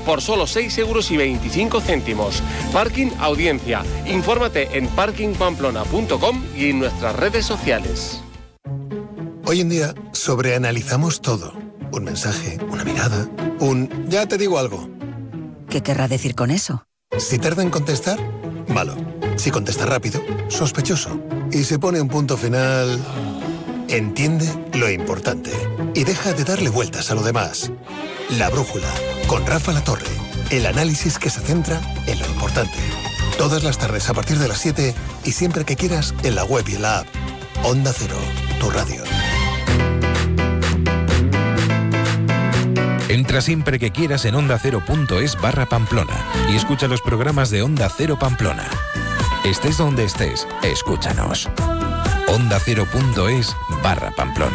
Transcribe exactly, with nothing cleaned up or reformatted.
por solo seis euros y veinticinco céntimos. Parking Audiencia. Infórmate en parking pamplona punto com y en nuestras redes sociales. Hoy en día sobreanalizamos todo. Un mensaje, una mirada, un... ya te digo algo. ¿Qué querrá decir con eso? Si tarda en contestar, malo. Si contesta rápido, sospechoso. Y se pone un punto final... Entiende lo importante y deja de darle vueltas a lo demás. La Brújula, con Rafa Latorre. El análisis que se centra en lo importante. Todas las tardes a partir de las siete y siempre que quieras en la web y en la app. Onda Cero, tu radio. Entra siempre que quieras en onda cero punto es barra Pamplona y escucha los programas de Onda Cero Pamplona. Estés donde estés, escúchanos. onda cero punto es barra Pamplona.